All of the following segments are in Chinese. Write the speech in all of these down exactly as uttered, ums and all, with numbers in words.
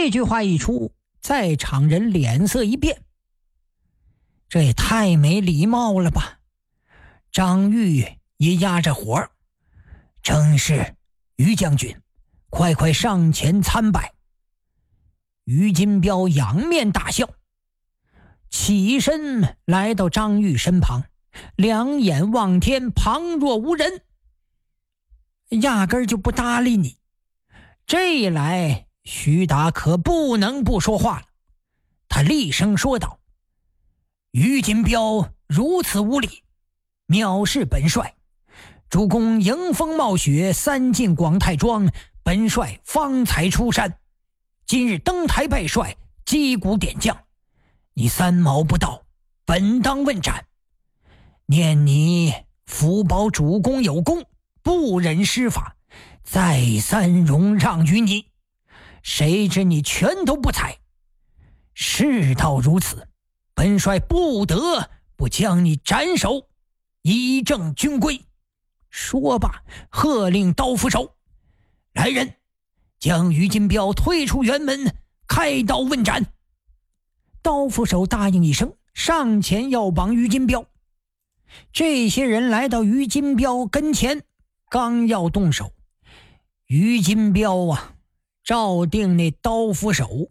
这句话一出，在场人脸色一变，这也太没礼貌了吧。张玉也压着火，正是，于将军，快快上前参拜。于金彪仰面大笑，起身来到张玉身旁，两眼望天，旁若无人，压根儿就不搭理你。这一来，徐达可不能不说话了。他厉声说道：于金彪如此无礼，藐视本帅，主公迎风冒雪，三进广泰庄，本帅方才出山，今日登台拜帅，击鼓点将，你三毛不到，本当问斩。念你福保主公有功，不忍失法，再三容让于你，谁知你全都不睬。事到如此，本帅不得不将你斩首，以正军规。说罢，喝令刀斧手：来人，将于金彪推出辕门，开刀问斩。刀斧手答应一声，上前要绑于金彪。这些人来到于金彪跟前，刚要动手，于金彪啊，照定那刀斧手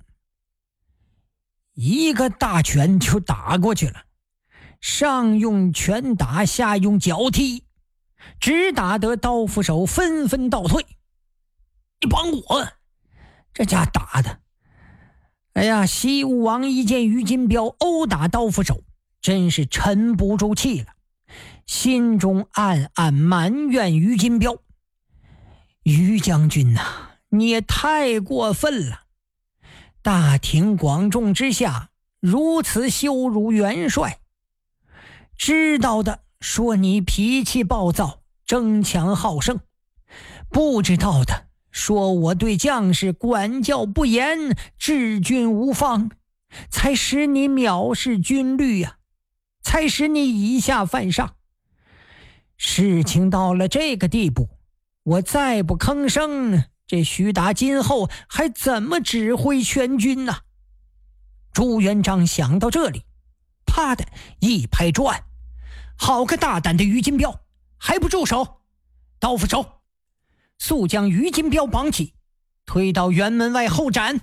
一个大拳就打过去了，上用拳打，下用脚踢，只打得刀斧手纷纷倒退。你绑我！这家打的，哎呀，西吴王一见于金彪殴打刀斧手，真是沉不住气了，心中暗暗埋怨于金彪：于将军呐、啊，你也太过分了！大庭广众之下如此羞辱元帅，知道的说你脾气暴躁，争强好胜，不知道的说我对将士管教不严，治军无方，才使你藐视军律呀、啊，才使你以下犯上。事情到了这个地步，我再不吭声，这徐达今后还怎么指挥全军呢？朱元璋想到这里，啪的一拍桌案：好个大胆的于金彪，还不住手！刀斧手，速将于金彪绑起，推到辕门外后斩。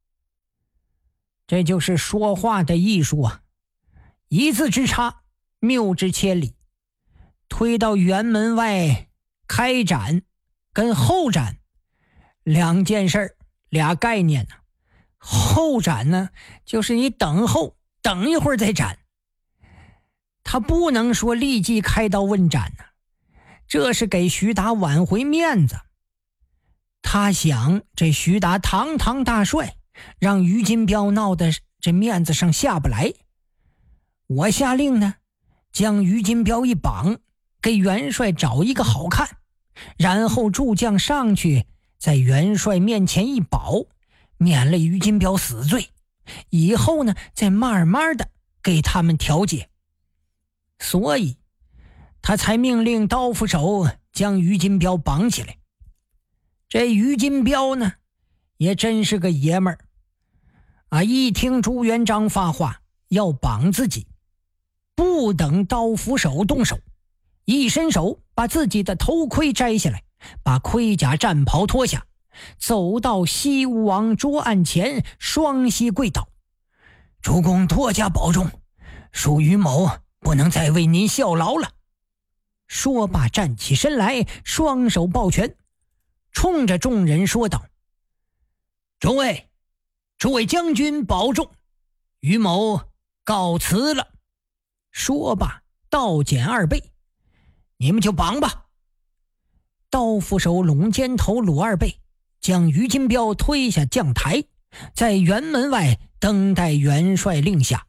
这就是说话的艺术啊，一字之差，谬之千里。推到辕门外开斩跟后斩两件事，俩概念呢。后斩呢，就是你等候，等一会儿再斩，他不能说立即开刀问斩呢，这是给徐达挽回面子。他想这徐达堂堂大帅，让于金彪闹得这面子上下不来，我下令呢，将于金彪一绑，给元帅找一个好看，然后诸将上去在元帅面前一保，免了于金彪死罪，以后呢再慢慢的给他们调解。所以他才命令刀斧手将于金彪绑起来。这于金彪呢也真是个爷们儿啊，一听朱元璋发话要绑自己，不等刀斧手动手，一伸手把自己的头盔摘下来，把盔甲战袍脱下，走到西吴王桌案前，双膝跪倒：主公多加保重，属于某不能再为您效劳了。说罢站起身来，双手抱拳，冲着众人说道：诸位，诸位将军保重，于某告辞了。说罢倒减二倍，你们就绑吧。刀斧手拢肩头鲁二倍，将于金彪推下将台，在辕门外等待元帅令下。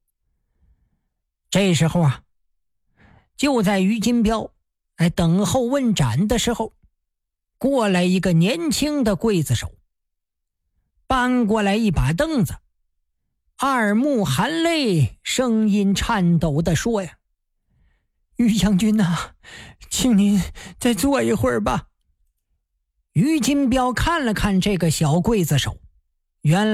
这时候啊，就在于金彪哎等候问斩的时候，过来一个年轻的刽子手，搬过来一把凳子，二目含泪，声音颤抖地说呀：于将军啊，请您再坐一会儿吧。于金彪看了看这个小刽子手，原来